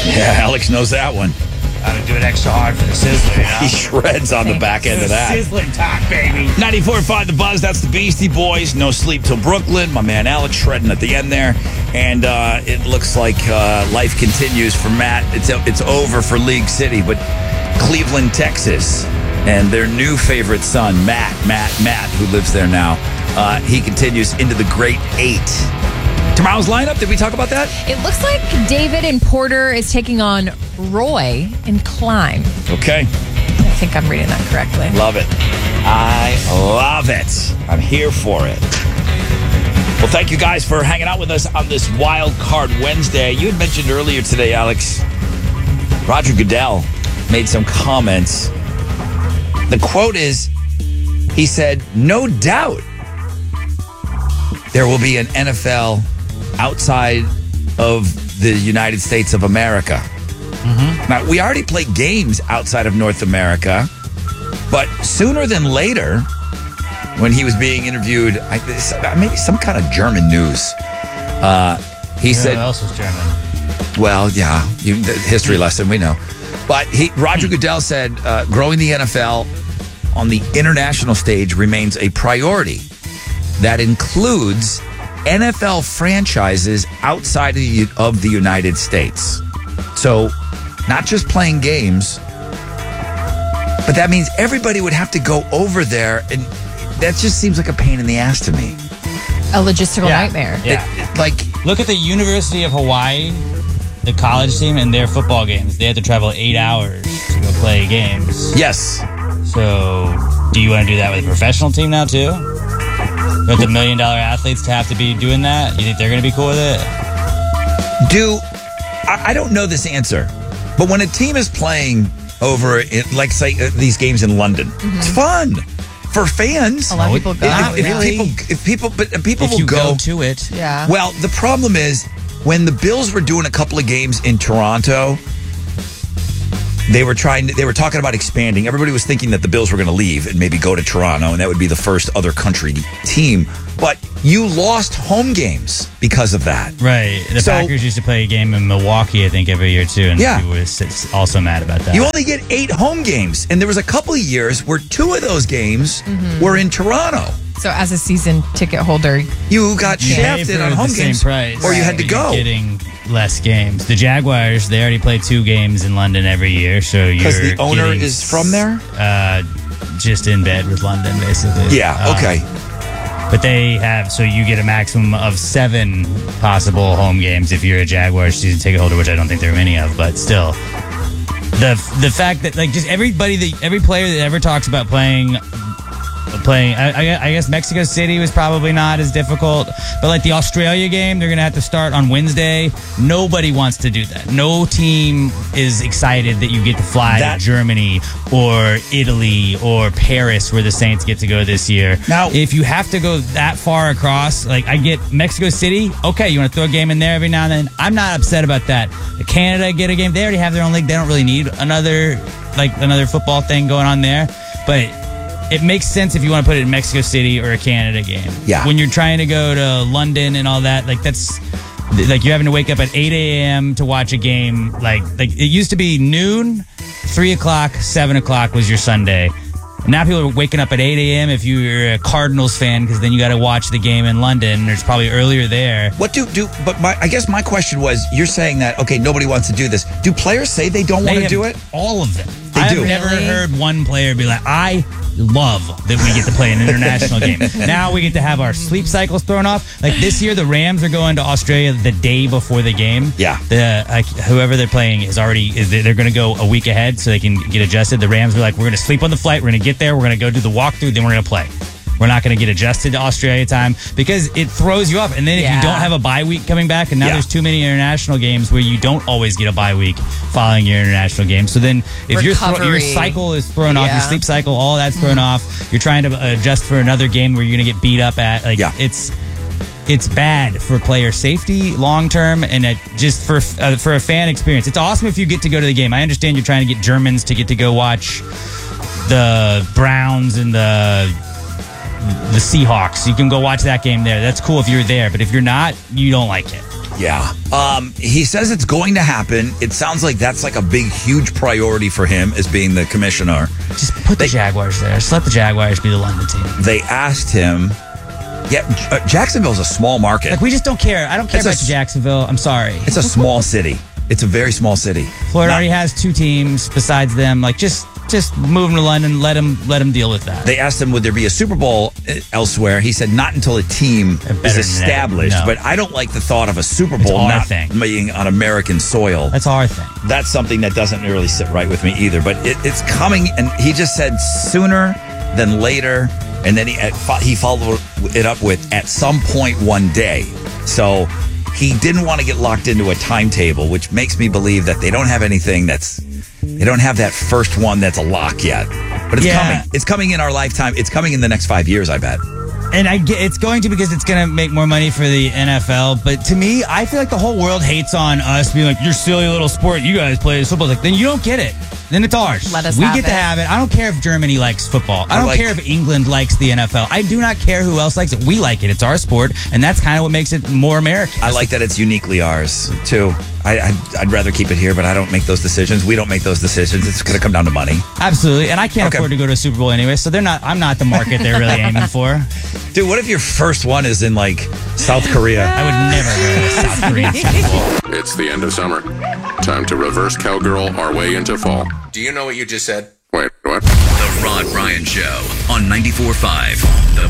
Yeah, Alex knows that one. I would do it extra hard for the sizzler, you know? He shreds on the back end of that. Sizzling talk, baby. 94.5 The Buzz, that's the Beastie Boys. No Sleep Till Brooklyn. My man Alex shredding at the end there. And it looks like life continues for Matt. It's over for League City, but Cleveland, Texas, and their new favorite son, Matt, who lives there now, he continues into the Great Eight. Tomorrow's lineup, did we talk about that? It looks like David and Porter is taking on Roy and Klein. Okay. I think I'm reading that correctly. Love it. I love it. I'm here for it. Well, thank you guys for hanging out with us on this Wild Card Wednesday. You had mentioned earlier today, Alex, Roger Goodell made some comments. The quote is, he said, "No doubt there will be an NFL outside of the United States of America." Mm-hmm. Now, we already play games outside of North America, but sooner than later, when he was being interviewed, maybe some kind of German news, he said... Who else was German? Well, yeah, the history lesson, we know. But Roger Goodell said growing the NFL on the international stage remains a priority. That includes NFL franchises outside of the United States. So, not just playing games, but that means everybody would have to go over there, and that just seems like a pain in the ass to me. A logistical nightmare. Yeah. Look at the University of Hawaii, the college team, and their football games. They have to travel 8 hours to go play games. Yes. So, do you want to do that with a professional team now, too? With the $1 million athletes to have to be doing that? You think they're going to be cool with it? I don't know this answer, but when a team is playing over, like, say, these games in London, it's fun for fans. A lot of people go. If people If will you go to it. Yeah. Well, the problem is when the Bills were doing a couple of games in Toronto, they were talking about expanding. Everybody was thinking that the Bills were going to leave and maybe go to Toronto, and that would be the first other country team. But you lost home games because of that. Right. The Packers used to play a game in Milwaukee, I think, every year, too. And people were also mad about that. You only get 8 home games. And there was a couple of years where 2 of those games were in Toronto. So as a season ticket holder, you got shafted on home games, price, or you had to go. You're getting less games. The Jaguars, they already play 2 games in London every year, so because the owner is from there. Just in bed with London, basically. Yeah. Okay. But they have, so you get a maximum of 7 possible home games if you're a Jaguars season ticket holder, which I don't think there are many of, but still. The fact that, like, just every player that ever talks about playing, I guess Mexico City was probably not as difficult, but like the Australia game, they're going to have to start on Wednesday. Nobody wants to do that. No team is excited that you get to fly to Germany or Italy or Paris, where the Saints get to go this year. Now, if you have to go that far across, like, I get Mexico City, okay, you want to throw a game in there every now and then. I'm not upset about that. Canada get a game. They already have their own league. They don't really need another football thing going on there, but it makes sense if you want to put it in Mexico City or a Canada game. Yeah. When you're trying to go to London and all that, like, that's like you're having to wake up at 8 a.m. to watch a game. Like it used to be noon, 3 o'clock, 7 o'clock was your Sunday. Now people are waking up at 8 a.m. if you're a Cardinals fan, because then you got to watch the game in London. There's probably earlier there. But I guess my question was, you're saying that, okay, nobody wants to do this. Do players say they don't want to do it? All of them. They do. I've never heard one player be like, I love that we get to play an international game. Now we get to have our sleep cycles thrown off. Like this year, the Rams are going to Australia the day before the game. Yeah. Whoever they're playing they're going to go a week ahead so they can get adjusted. The Rams were like, we're going to sleep on the flight. We're going to get there. We're going to go do the walkthrough. Then we're going to play. We're not going to get adjusted to Australia time because it throws you off. And then if you don't have a bye week coming back, and now there's too many international games where you don't always get a bye week following your international game. So then if your cycle is thrown off, your sleep cycle, all that's thrown off, you're trying to adjust for another game where you're going to get beat up at. It's bad for player safety long term, and just for a fan experience. It's awesome if you get to go to the game. I understand you're trying to get Germans to get to go watch the Browns and the Seahawks. You can go watch that game there. That's cool if you're there, but if you're not, you don't like it. Yeah. He says it's going to happen. It sounds like that's like a big, huge priority for him as being the commissioner. Just put the Jaguars there. Just let the Jaguars be the London team. They asked him. Yeah, Jacksonville's a small market. Like, we just don't care. I don't care about Jacksonville. I'm sorry. It's a small city. It's a very small city. Florida already has 2 teams besides them. Like, just move them to London. Let them deal with that. They asked him, would there be a Super Bowl elsewhere? He said, not until a team is established. No. But I don't like the thought of a Super Bowl not being on American soil. That's our thing. That's something that doesn't really sit right with me either. But it's coming, and he just said sooner than later. And then he followed it up with at some point one day. So he didn't want to get locked into a timetable, which makes me believe that they don't have anything they don't have that first one that's a lock yet. But it's coming. It's coming in our lifetime. It's coming in the next 5 years, I bet. And it's going to, because it's going to make more money for the NFL. But to me, I feel like the whole world hates on us being like, you're silly little sport. You guys play football. Like, then you don't get it. Then it's ours. Let us we have get to have it. I don't care if Germany likes football. I don't care if England likes the NFL. I do not care who else likes it. We like it. It's our sport. And that's kind of what makes it more American. I like that it's uniquely ours, too. I'd rather keep it here, but I don't make those decisions. We don't make those decisions. It's going to come down to money. Absolutely. And I can't afford to go to a Super Bowl anyway, so I'm not the market they're really aiming for. Dude, what if your first one is in, like, South Korea? I would never go to a South Korean Super Bowl. It's the end of summer. Time to reverse cowgirl our way into fall. Do you know what you just said? Wait, what? The Rod Ryan Show on 94.5.